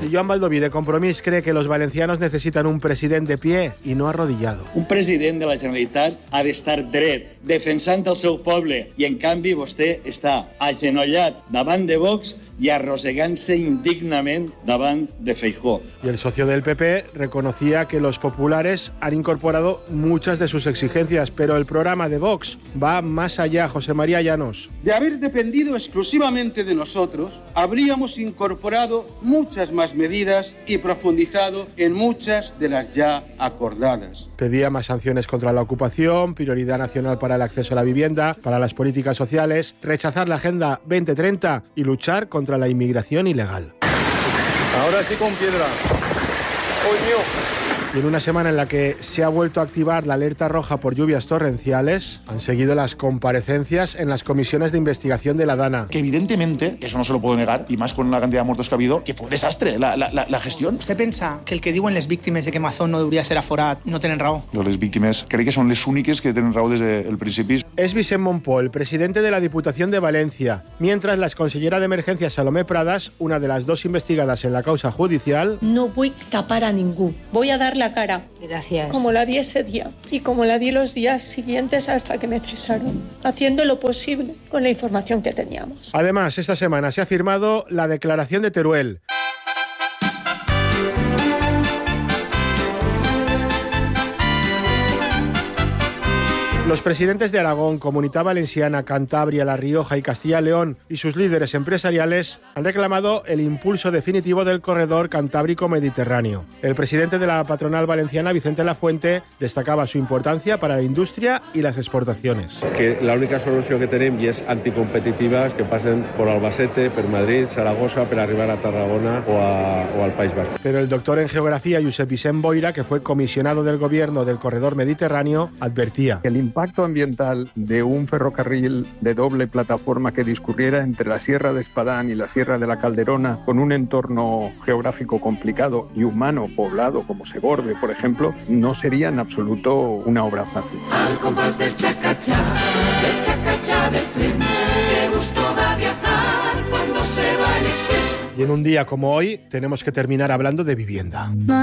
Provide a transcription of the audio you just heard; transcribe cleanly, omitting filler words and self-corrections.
Y Joan Baldoví, de Compromís, cree que los valencianos necesitan un presidente de pie y no arrodillado. Un president de la Generalitat ha d'estar dret, defensant el seu poble, i en canvi vostè està agenollat davant de Vox y arrossegant-se indignament davant de Feijóo. Y el socio del PP reconocía que los populares han incorporado muchas de sus exigencias, pero el programa de Vox va más allá. José María Llanos. De haber dependido exclusivamente de nosotros, habríamos incorporado muchas más medidas y profundizado en muchas de las ya acordadas. Pedía más sanciones contra la ocupación, prioridad nacional para el acceso a la vivienda, para las políticas sociales, rechazar la Agenda 2030 y luchar contra la inmigración ilegal. Ahora sí con piedra. ¡Coño! Y en una semana en la que se ha vuelto a activar la alerta roja por lluvias torrenciales, han seguido las comparecencias en las comisiones de investigación de la Dana. Que evidentemente, que eso no se lo puedo negar, y más con la cantidad de muertos que ha habido, que fue un desastre la gestión. ¿Usted pensa que el que diuen les víctimes de que Mazón no debería ser aforat no tenen raó? Jo, les víctimes crec que són les úniques que tenen raó des del principi. Es Vicent Monpó, presidente de la Diputación de Valencia, mientras la exconsellera de Emergencia Salomé Pradas, una de las dos investigadas en la causa judicial... No vull tapar a ningú. Voy a dar la cara. Gracias. Como la di ese día y como la di los días siguientes hasta que me cesaron, haciendo lo posible con la información que teníamos. Además, esta semana se ha firmado la declaración de Teruel. Los presidentes de Aragón, Comunidad Valenciana, Cantabria, La Rioja y Castilla y León y sus líderes empresariales han reclamado el impulso definitivo del corredor cantábrico-mediterráneo. El presidente de la patronal valenciana, Vicente Lafuente, destacaba su importancia para la industria y las exportaciones. Que la única solució que tenim i és anticompetitives que passen por Albacete, per Madrid, Zaragoza, per arribar a Tarragona o al País Vasco. Pero el doctor en geografía, Josep Vicent Boira, que fue comisionado del gobierno del corredor mediterráneo, advertía. El impacto ambiental de un ferrocarril de doble plataforma que discurriera entre la Sierra de Espadán y la Sierra de la Calderona, con un entorno geográfico complicado y humano poblado como Segorbe, por ejemplo, no sería en absoluto una obra fácil. Al compás del chacachá del tren, qué gusto da viajar cuando se va el expreso. Y en un día como hoy tenemos que terminar hablando de vivienda.